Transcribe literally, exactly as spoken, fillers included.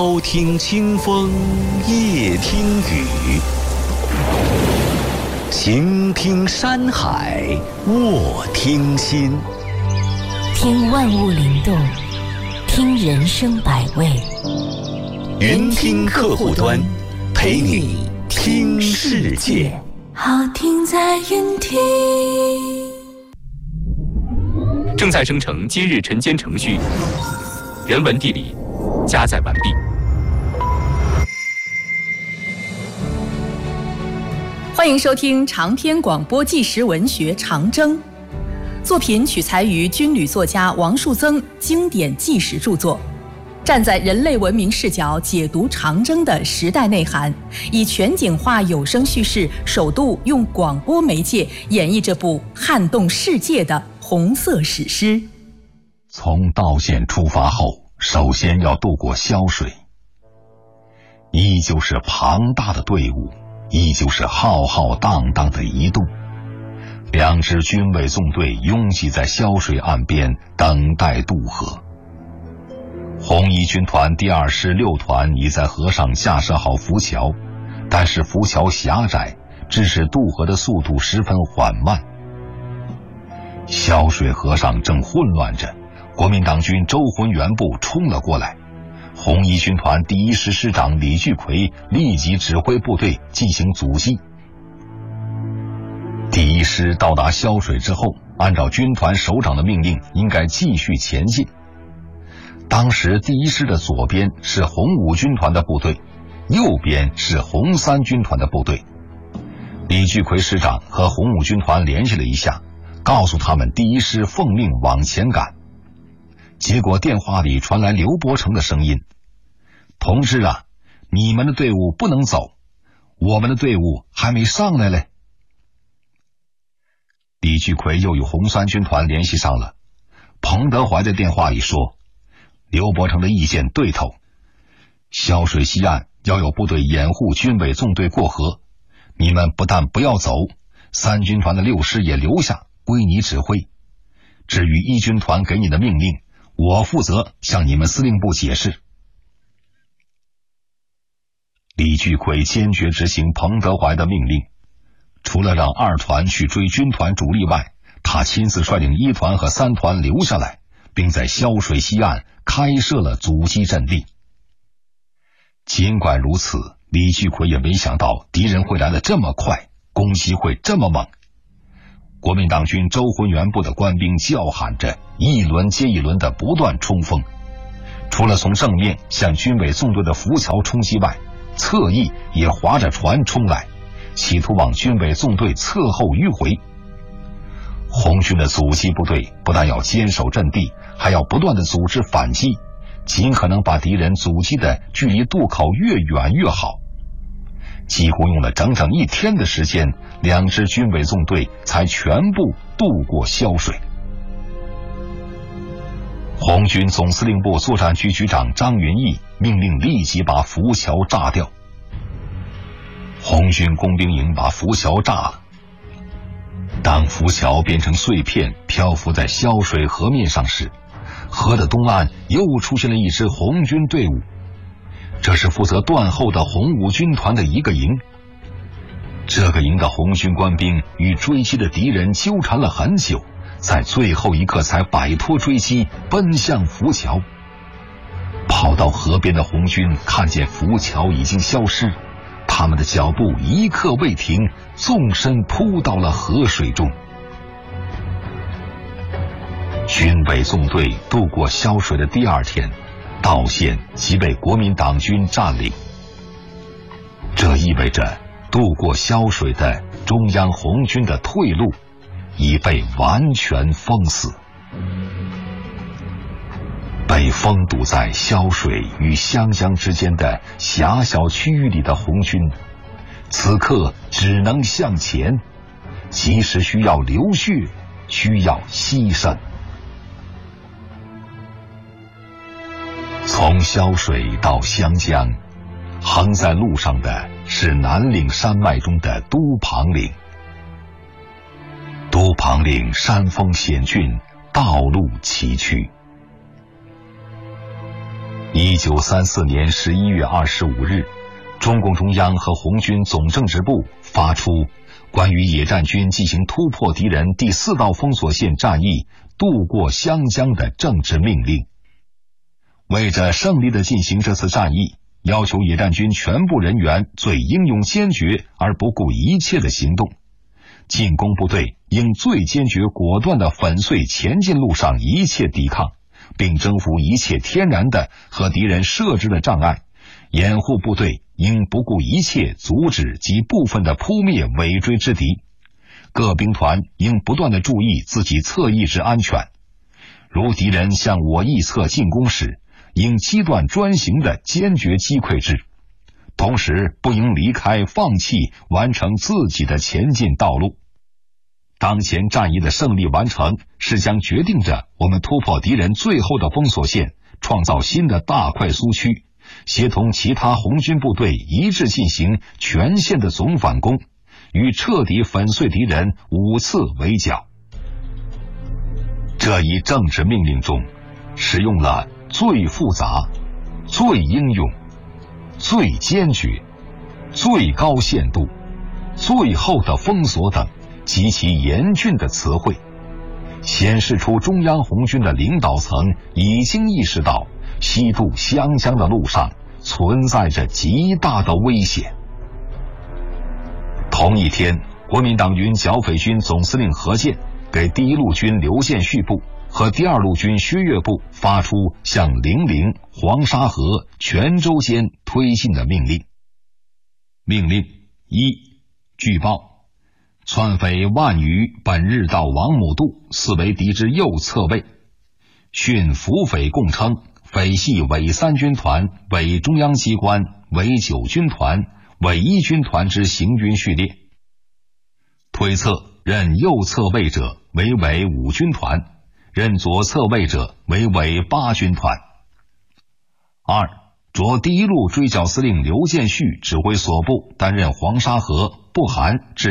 朝听清风，夜听雨，行听山海，卧听心。 听万物灵动，听人生百味。 云听客户端，陪你听世界。 好听在云听。 正在生成今日晨间程序，人文地理加载完毕。 欢迎收听长篇广播纪实文学《长征》，作品取材于军旅作家王树增经典纪实著作，站在人类文明视角解读长征的时代内涵，以全景化有声叙事，首度用广播媒介演绎这部撼动世界的红色史诗。 从道县出发后，首先要渡过潇水，依旧是庞大的队伍，依旧是浩浩荡荡的移动。两支军委纵队拥挤在潇水岸边，等待渡河。红一军团第二师六团已在河上架设好浮桥，但是浮桥狭窄，致使渡河的速度十分缓慢。潇水河上正混乱着，国民党军周浑元部冲了过来。红一军团第一师师长李聚奎立即指挥部队进行阻击。第一师到达潇水之后，按照军团首长的命令，应该继续前进。当时第一师的左边是红五军团的部队，右边是红三军团的部队。李聚奎师长和红五军团联系了一下，告诉他们第一师奉命往前赶。结果电话里传来刘伯承的声音：同志啊，你们的队伍不能走，我们的队伍还没上来嘞。李聚奎又与红三军团联系上了，彭德怀在电话里说，刘伯承的意见对头，潇水西岸要有部队掩护军委纵队过河，你们不但不要走，三军团的六师也留下，归你指挥。至于一军团给你的命令，我负责向你们司令部解释。李聚奎坚决执行彭德怀的命令，除了让二团去追军团主力外，他亲自率领一团和三团留下来，并在潇水西岸开设了阻击阵地。尽管如此，李聚奎也没想到敌人会来得这么快，攻击会这么猛。国民党军周浑元部的官兵叫喊着，一轮接一轮的不断冲锋。除了从正面向军委纵队的浮桥冲击外，侧翼也划着船冲来，企图往军委纵队侧后迂回。红军的阻击部队不但要坚守阵地，还要不断的组织反击，尽可能把敌人阻击的距离渡口越远越好。几乎用了整整一天的时间，两支军委纵队才全部渡过潇水。红军总司令部作战局局长张云逸命令立即把浮桥炸掉。红军工兵营把浮桥炸了，当浮桥变成碎片漂浮在潇水河面上时，河的东岸又出现了一支红军队伍，这是负责断后的红五军团的一个营。这个营的红军官兵与追击的敌人纠缠了很久，在最后一刻才摆脱追击，奔向浮桥。跑到河边的红军看见浮桥已经消失，他们的脚步一刻未停，纵身扑到了河水中。军委纵队渡过潇水的第二天，道县即被国民党军占领。这意味着渡过潇水的中央红军的退路已被完全封死。被封堵在潇水与湘江之间的狭小区域里的红军，此刻只能向前，即使需要流血，需要牺牲。从潇水到湘江，横在路上的是南岭山脉中的都庞岭。都庞岭山峰险峻，道路崎岖。 一九三四年十一月二十五日，中共中央和红军总政治部发出关于野战军进行突破敌人第四道封锁线战役、渡过湘江的政治命令。为着胜利地进行这次战役，要求野战军全部人员最英勇坚决而不顾一切的行动。进攻部队应最坚决果断地粉碎前进路上一切抵抗，并征服一切天然的和敌人设置的障碍。掩护部队应不顾一切阻止及部分的扑灭尾追之敌。各兵团应不断地注意自己侧翼之安全。如敌人向我翼侧进攻时，应机断专行地坚决击溃之，同时不应离开放弃完成自己的前进道路。当前战役的胜利完成，是将决定着我们突破敌人最后的封锁线，创造新的大快苏区，协同其他红军部队一致进行全线的总反攻，与彻底粉碎敌人五次围剿。这一政治命令中使用了最复杂、最英勇、最坚决、最高限度、最后的封锁等极其严峻的词汇，显示出中央红军的领导层已经意识到西渡湘江的路上存在着极大的危险。同一天，国民党军剿匪军总司令何键给第一路军刘建绪部和第二路军薛岳部发出向零陵、黄沙河、泉州间推进的命令。命令一：据报，窜匪万余本日到王母渡，似为敌之右侧卫。讯俘匪共称，匪系伪三军团、伪中央机关、伪九军团、伪一军团之行军序列。推测任右侧卫者为伪五军团，任左侧卫者为伪八军团。二，着第一路追剿司令刘建绪指挥所部担任黄沙河、不寒至